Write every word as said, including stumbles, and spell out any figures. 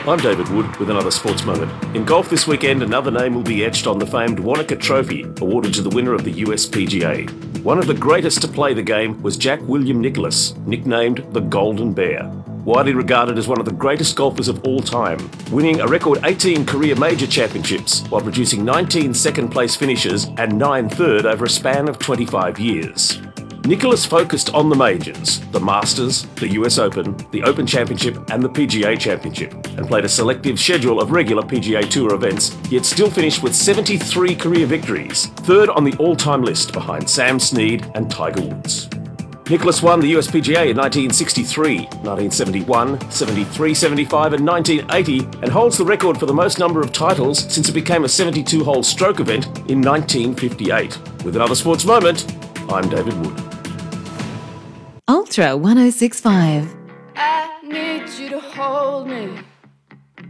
I'm David Wood with another sports moment. In golf this weekend, another name will be etched on the famed Wanaka Trophy, awarded to the winner of the U S P G A. One of the greatest to play the game was Jack William Nicklaus, nicknamed the Golden Bear. Widely regarded as one of the greatest golfers of all time, winning a record eighteen career major championships while producing nineteen second-place finishes and nine third over a span of twenty-five years. Nicklaus focused on the majors, the Masters, the U S Open, the Open Championship and the P G A Championship, and played a selective schedule of regular P G A Tour events, yet still finished with seventy-three career victories, third on the all-time list behind Sam Snead and Tiger Woods. Nicklaus won the U S P G A in nineteen sixty-three, nineteen seventy-one, seventy-three, seventy-five and nineteen eighty, and holds the record for the most number of titles since it became a seventy-two hole stroke event in nineteen fifty-eight. With another sports moment, I'm David Wood. Ultra one oh six point five. I need you to hold me.